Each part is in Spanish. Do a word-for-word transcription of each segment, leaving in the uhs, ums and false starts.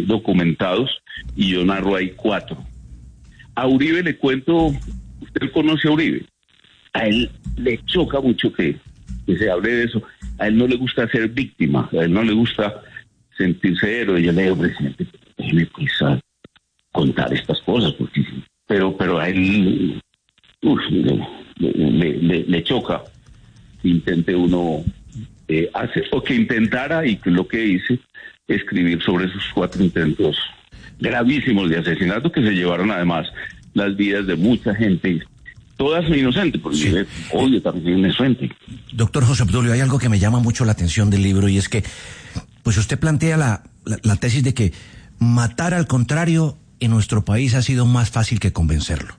eh, documentados, y yo narro ahí cuatro. A Uribe le cuento, usted conoce a Uribe, a él le choca mucho que, que se hable de eso, a él no le gusta ser víctima, a él no le gusta sentirse héroe. Yo le digo, presidente, déjeme pues a contar estas cosas, porque pero pero a él uf, le, le, le, le choca que intente uno eh, hacer, o que intentara, y que lo que hice, escribir sobre esos cuatro intentos gravísimos de asesinato que se llevaron además las vidas de mucha gente, todas inocentes, porque sí. Obvio también inocente. Doctor José Obdulio, hay algo que me llama mucho la atención del libro, y es que pues usted plantea la, la, la tesis de que matar al contrario en nuestro país ha sido más fácil que convencerlo.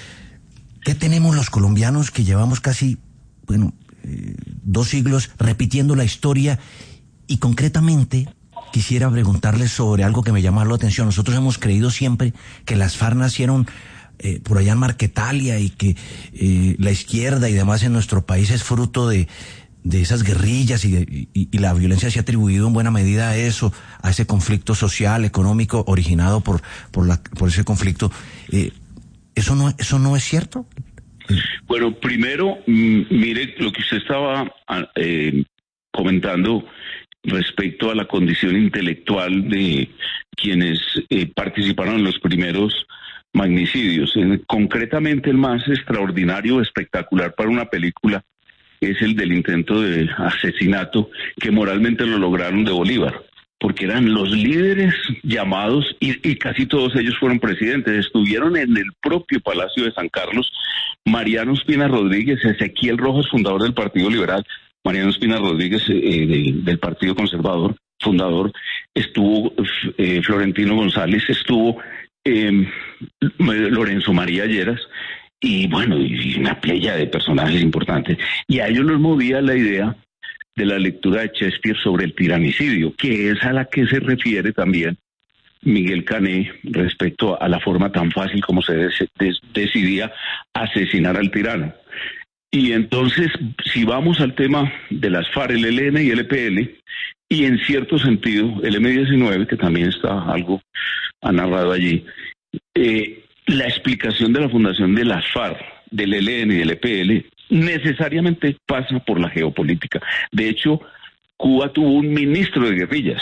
¿Qué tenemos los colombianos que llevamos casi, bueno, eh, dos siglos repitiendo la historia? Y concretamente quisiera preguntarles sobre algo que me llama la atención. Nosotros hemos creído siempre que las FARC nacieron eh, por allá en Marquetalia, y que eh, la izquierda y demás en nuestro país es fruto de de esas guerrillas, y, de, y, y la violencia se ha atribuido en buena medida a eso, a ese conflicto social, económico originado por por la por ese conflicto. Eh, ¿Eso no eso no es cierto? Bueno, primero, m- mire lo que usted estaba eh, comentando respecto a la condición intelectual de quienes eh, participaron en los primeros magnicidios. Eh, concretamente, el más extraordinario, espectacular para una película, es el del intento de asesinato, que moralmente lo lograron de Bolívar, porque eran los líderes llamados, y, y casi todos ellos fueron presidentes. Estuvieron en el propio Palacio de San Carlos Mariano Espina Rodríguez, Ezequiel Rojas, fundador del Partido Liberal, Mariano Espina Rodríguez, eh, de, del Partido Conservador, fundador, estuvo eh, Florentino González, estuvo eh, Lorenzo María Lleras, y bueno, y una playa de personajes importantes. Y a ellos los movía la idea de la lectura de Shakespeare sobre el tiranicidio, que es a la que se refiere también Miguel Cané respecto a la forma tan fácil como se des- des- decidía asesinar al tirano. Y entonces, si vamos al tema de las FARC, el E L N y el E P L, y en cierto sentido el eme diecinueve, que también está algo ha narrado allí, eh, la explicación de la fundación de las FARC, del E L N y del E P L, necesariamente pasa por la geopolítica. De hecho, Cuba tuvo un ministro de guerrillas.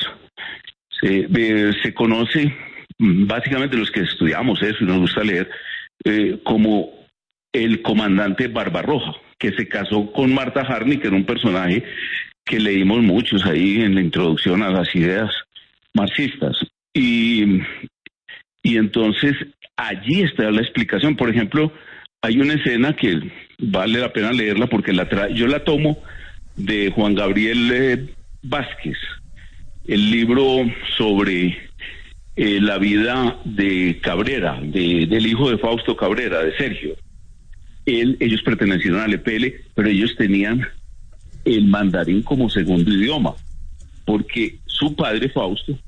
Se, eh, se conoce, básicamente los que estudiamos eso y nos gusta leer, eh, como el comandante Barbarroja, que se casó con Marta Harney, que era un personaje que leímos muchos ahí en la introducción a las ideas marxistas. Y, y entonces allí está la explicación. Por ejemplo, hay una escena que vale la pena leerla porque la tra- yo la tomo de Juan Gabriel eh, Vázquez, el libro sobre eh, la vida de Cabrera, de, del hijo de Fausto Cabrera, de Sergio. Él, ellos pertenecieron al E P L, pero ellos tenían el mandarín como segundo idioma, porque su padre Fausto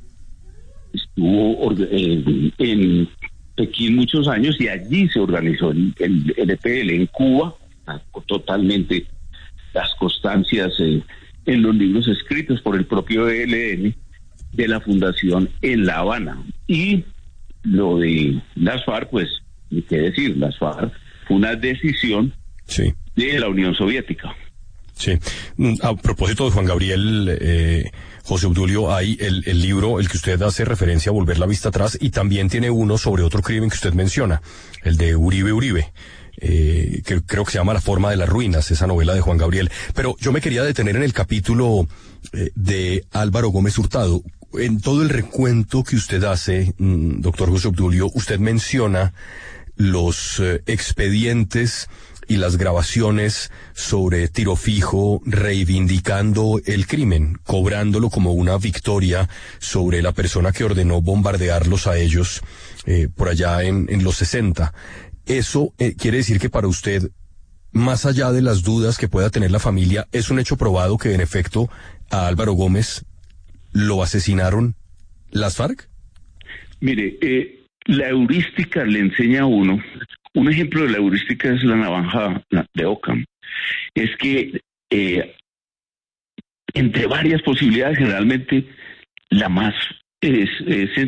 estuvo en, en Pekín muchos años y allí se organizó el, el, el E P L. En Cuba, totalmente las constancias eh, en los libros escritos por el propio E L N de la fundación en La Habana. Y lo de las FARC, pues, ni qué decir, las FARC fue una decisión sí. de la Unión Soviética. Sí. A propósito de Juan Gabriel, eh, José Obdulio, hay el, el libro, el que usted hace referencia a Volver la Vista Atrás, y también tiene uno sobre otro crimen que usted menciona, el de Uribe Uribe, eh, que creo que se llama La Forma de las Ruinas, esa novela de Juan Gabriel. Pero yo me quería detener en el capítulo eh, de Álvaro Gómez Hurtado. En todo el recuento que usted hace, mmm, doctor José Obdulio, usted menciona los eh, expedientes y las grabaciones sobre Tiro Fijo, reivindicando el crimen, cobrándolo como una victoria sobre la persona que ordenó bombardearlos a ellos eh, por allá en, en los sesenta. Eso eh, quiere decir que para usted, más allá de las dudas que pueda tener la familia, es un hecho probado que en efecto a Álvaro Gómez lo asesinaron las FARC. Mire, eh, la heurística le enseña a uno. Un ejemplo de la heurística es la navaja de Ockham. Es que eh, entre varias posibilidades, generalmente la más es, es